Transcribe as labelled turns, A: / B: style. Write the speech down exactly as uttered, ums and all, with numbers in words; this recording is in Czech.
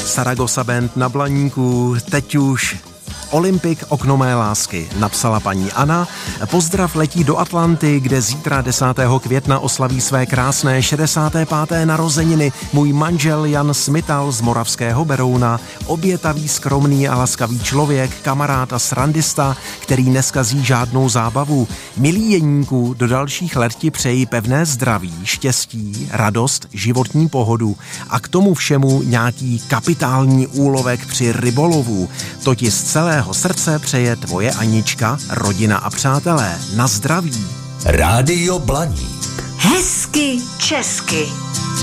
A: Saragossa Band na Blaníku, teď už Olympik, okno mé lásky, napsala paní Anna. Pozdrav letí do Atlanty, kde zítra desátého května oslaví své krásné šedesáté páté narozeniny můj manžel Jan Smital z Moravského Berouna, obětavý, skromný a laskavý člověk, kamarád a srandista, který neskazí žádnou zábavu. Milí Jeníku, do dalších let ti přeji pevné zdraví, štěstí, radost, životní pohodu a k tomu všemu nějaký kapitální úlovek při rybolovu. To ti z celého srdce přeje tvoje Anička, rodina a přátelé. Na zdraví.
B: Rádio Blaník.
C: Hezky česky.